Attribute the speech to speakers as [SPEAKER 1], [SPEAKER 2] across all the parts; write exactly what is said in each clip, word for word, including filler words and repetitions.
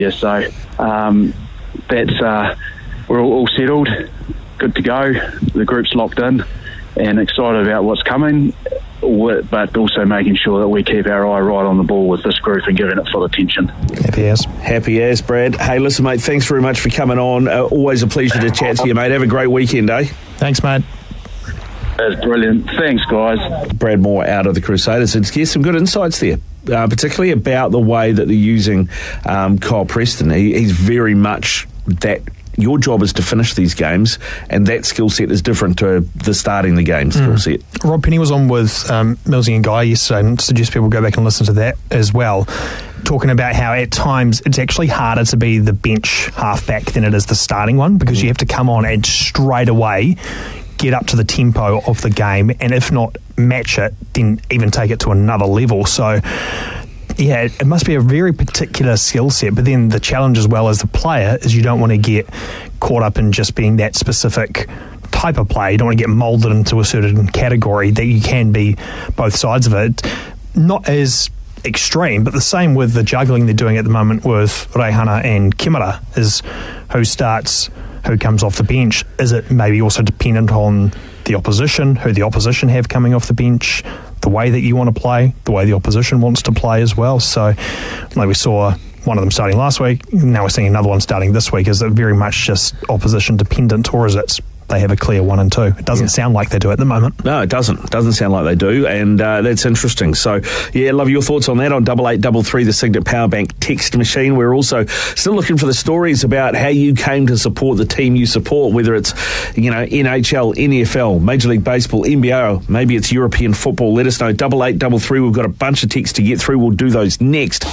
[SPEAKER 1] Yeah, so um, that's uh, we're all, all settled, good to go. The group's locked in and excited about what's coming, but also making sure that we keep our eye right on the ball with this group and giving it full attention.
[SPEAKER 2] Happy as.
[SPEAKER 3] Happy as, Brad. Hey, listen, mate, thanks very much for coming on. Uh, always a pleasure to chat to you, mate. Have a great weekend, eh?
[SPEAKER 2] Thanks, mate.
[SPEAKER 1] That's brilliant. Thanks, guys.
[SPEAKER 3] Brad Moore out of the Crusaders. And get some good insights there, uh, particularly about the way that they're using um, Kyle Preston. He, he's very much that. Your job is to finish these games, and that skill set is different to the starting the game skill set.
[SPEAKER 2] Mm. Rob Penny was on with um, Millsy and Guy yesterday, and I suggest people go back and listen to that as well, talking about how at times it's actually harder to be the bench halfback than it is the starting one, because mm. you have to come on and straight away get up to the tempo of the game, and if not match it, then even take it to another level. So yeah, it must be a very particular skill set, but then the challenge as well as the player is you don't want to get caught up in just being that specific type of player. You don't want to get moulded into a certain category, that you can be both sides of it. Not as extreme, but the same with the juggling they're doing at the moment with Reihana and Kimura, is who starts, who comes off the bench. Is it maybe also dependent on the opposition, who the opposition have coming off the bench, the way that you want to play, the way the opposition wants to play as well. So like we saw one of them starting last week, now we're seeing another one starting this week. Is it very much just opposition dependent, or is it they have a clear one and two? It doesn't yeah. sound like they do at the moment.
[SPEAKER 3] No, it doesn't. It doesn't sound like they do, and uh, that's interesting. So, yeah, love your thoughts on that on double eight double three, the Signet Powerbank text machine. We're also still looking for the stories about how you came to support the team you support, whether it's, you know, N H L, N F L, Major League Baseball, N B A, or maybe it's European football. Let us know. double eight double three. We've got a bunch of texts to get through. We'll do those next.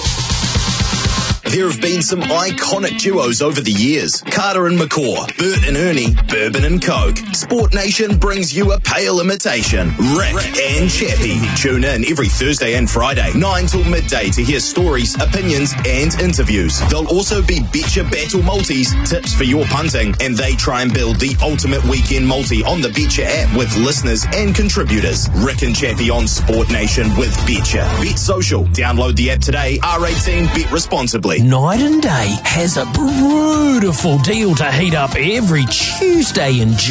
[SPEAKER 4] There have been some iconic duos over the years. Carter and McCaw, Bert and Ernie, Bourbon and Coke. Sport Nation brings you a pale imitation. Rick, Rick and Chappie. Tune in every Thursday and Friday, nine till midday, to hear stories, opinions and interviews. There'll also be Betcha Battle Multis, tips for your punting, and they try and build the ultimate weekend multi on the Betcha app with listeners and contributors. Rick and Chappie on Sport Nation with Betcha. Bet Social. Download the app today. R eighteen. Bet responsibly.
[SPEAKER 5] Night and Day has a beautiful deal to heat up every Tuesday in June.